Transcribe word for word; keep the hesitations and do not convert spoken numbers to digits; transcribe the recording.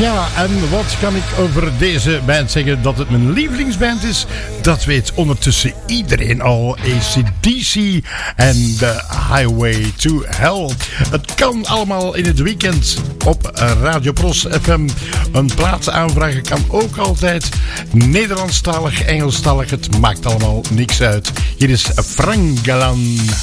Ja, en wat kan ik over deze band zeggen? Dat het mijn lievelingsband is, dat weet ondertussen iedereen al. A C D C en The Highway to Hell. Het kan allemaal in het weekend op Radio Pros F M. Een plaats aanvragen kan ook altijd. Nederlandstalig, Engelstalig, het maakt allemaal niks uit. Hier is Frank Galan.